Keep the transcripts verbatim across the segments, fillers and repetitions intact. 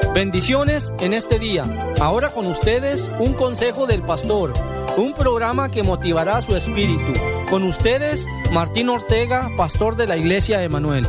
Bendiciones en este día. Ahora con ustedes un consejo del pastor, un programa que motivará su espíritu. Con ustedes, Martín Ortega, pastor de la Iglesia Emanuel.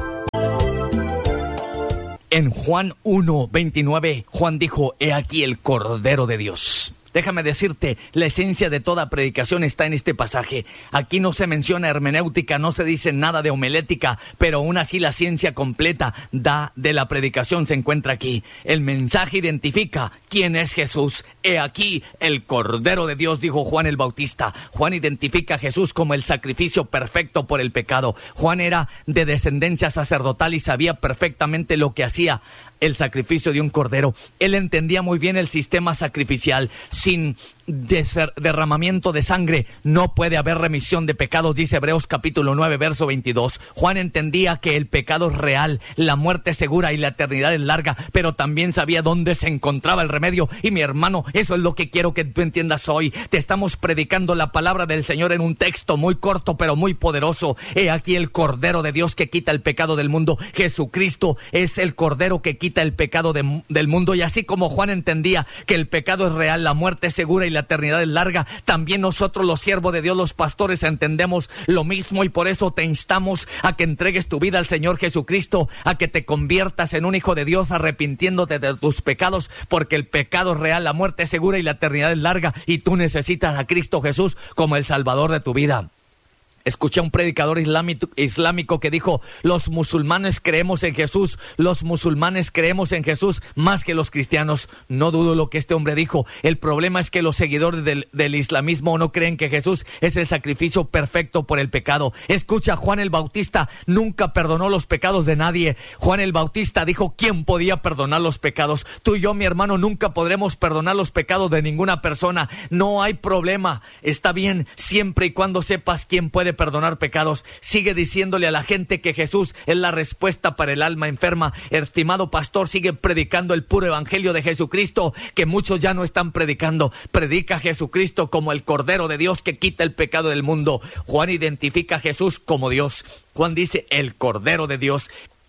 En Juan uno veintinueve, Juan dijo: he aquí el Cordero de Dios. Déjame decirte, la esencia de toda predicación está en este pasaje. Aquí no se menciona hermenéutica, no se dice nada de homilética, pero aún así la ciencia completa da de la predicación se encuentra aquí. El mensaje identifica quién es Jesús. He aquí el Cordero de Dios, dijo Juan el Bautista. Juan identifica a Jesús como el sacrificio perfecto por el pecado. Juan era de descendencia sacerdotal y sabía perfectamente lo que hacía el sacrificio de un cordero. Él entendía muy bien el sistema sacrificial. Sin derramamiento de sangre no puede haber remisión de pecados, dice Hebreos capítulo nueve, verso veintidós. Juan entendía que el pecado es real, la muerte es segura y la eternidad es larga, pero también sabía dónde se encontraba el remedio. Y mi hermano, eso es lo que quiero que tú entiendas hoy. Te estamos predicando la palabra del Señor en un texto muy corto pero muy poderoso. He aquí el Cordero de Dios que quita el pecado del mundo. Jesucristo es el Cordero que quita el pecado de, del mundo. Y así como Juan entendía que el pecado es real, la muerte es segura y la eternidad es larga, también nosotros los siervos de Dios, los pastores, entendemos lo mismo, y por eso te instamos a que entregues tu vida al Señor Jesucristo, a que te conviertas en un hijo de Dios arrepintiéndote de tus pecados, porque el pecado es real, la muerte es segura y la eternidad es larga, y tú necesitas a Cristo Jesús como el Salvador de tu vida. Escuché a un predicador islámico, islámico que dijo: los musulmanes creemos en Jesús, los musulmanes creemos en Jesús más que los cristianos. No dudo lo que este hombre dijo. El problema es que los seguidores del, del islamismo no creen que Jesús es el sacrificio perfecto por el pecado. Escucha, Juan el Bautista nunca perdonó los pecados de nadie. Juan el Bautista dijo: ¿quién podía perdonar los pecados? Tú y yo, mi hermano, nunca podremos perdonar los pecados de ninguna persona. No hay problema. Está bien, siempre y cuando sepas quién puede perdonar pecados. Sigue diciéndole a la gente que Jesús es la respuesta para el alma enferma. Estimado pastor, sigue predicando el puro evangelio de Jesucristo, que muchos ya no están predicando. Predica a Jesucristo como el Cordero de Dios que quita el pecado del mundo. Juan identifica a Jesús como Dios. Juan dice: el Cordero de Dios.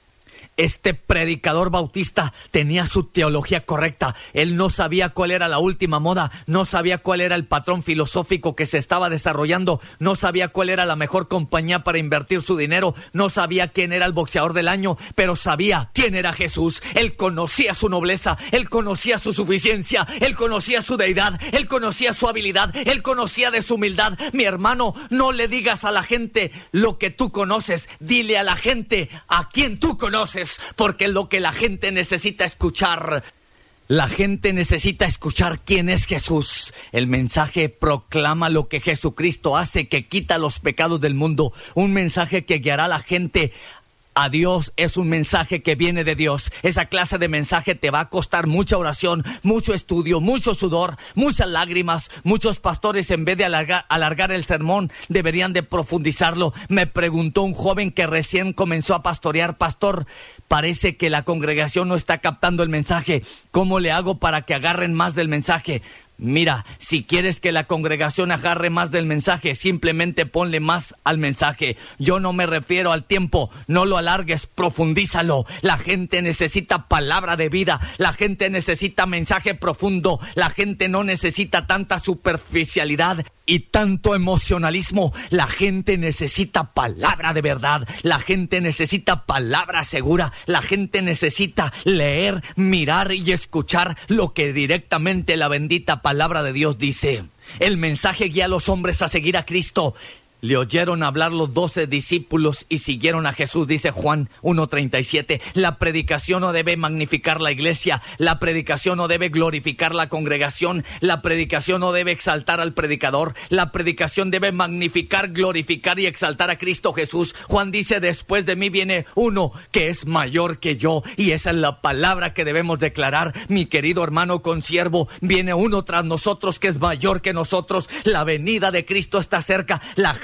Este predicador bautista tenía su teología correcta. Él no sabía cuál era la última moda, no sabía cuál era el patrón filosófico que se estaba desarrollando, no sabía cuál era la mejor compañía para invertir su dinero, no sabía quién era el boxeador del año, pero sabía quién era Jesús. Él conocía su nobleza, él conocía su suficiencia, él conocía su deidad, él conocía su habilidad, él conocía de su humildad. Mi hermano, no le digas a la gente lo que tú conoces, dile a la gente a quien tú conoces. Porque lo que la gente necesita escuchar, la gente necesita escuchar quién es Jesús. El mensaje proclama lo que Jesucristo hace, que quita los pecados del mundo. Un mensaje que guiará a la gente a Dios. Es un mensaje que viene de Dios. Esa clase de mensaje te va a costar mucha oración, mucho estudio, mucho sudor, muchas lágrimas. Muchos pastores, en vez de alargar, alargar el sermón, deberían de profundizarlo. Me preguntó un joven que recién comenzó a pastorear: pastor, parece que la congregación no está captando el mensaje. ¿Cómo le hago para que agarren más del mensaje? Mira, si quieres que la congregación agarre más del mensaje, simplemente ponle más al mensaje. Yo no me refiero al tiempo, no lo alargues, profundízalo. La gente necesita palabra de vida, la gente necesita mensaje profundo, la gente no necesita tanta superficialidad y tanto emocionalismo. La gente necesita palabra de verdad, la gente necesita palabra segura, la gente necesita leer, mirar y escuchar lo que directamente la bendita palabra de Dios dice. El mensaje guía a los hombres a seguir a Cristo. Le oyeron hablar los doce discípulos y siguieron a Jesús, dice Juan uno treinta y siete. La predicación no debe magnificar la iglesia, la predicación no debe glorificar la congregación, la predicación no debe exaltar al predicador, la predicación debe magnificar, glorificar y exaltar a Cristo Jesús. Juan dice: después de mí viene uno que es mayor que yo, y esa es la palabra que debemos declarar. Mi querido hermano consiervo, viene uno tras nosotros que es mayor que nosotros. La venida de Cristo está cerca, la gente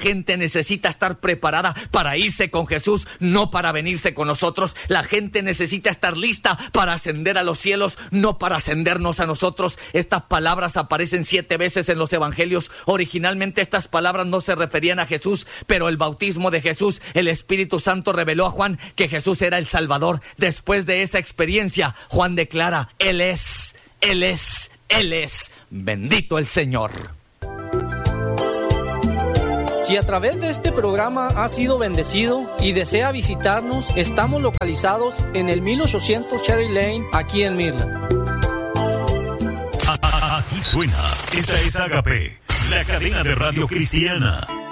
gente necesita estar preparada para irse con Jesús, no para venirse con nosotros. La gente necesita estar lista para ascender a los cielos, no para ascendernos a nosotros. Estas palabras aparecen siete veces en los evangelios. Originalmente estas palabras no se referían a Jesús, pero el bautismo de Jesús, el Espíritu Santo reveló a Juan que Jesús era el Salvador. Después de esa experiencia, Juan declara: Él es, Él es, Él es. Bendito el Señor. Si a través de este programa ha sido bendecido y desea visitarnos, estamos localizados en el mil ochocientos Cherry Lane, aquí en Midland. Aquí suena, esta es Agape, la cadena de radio cristiana.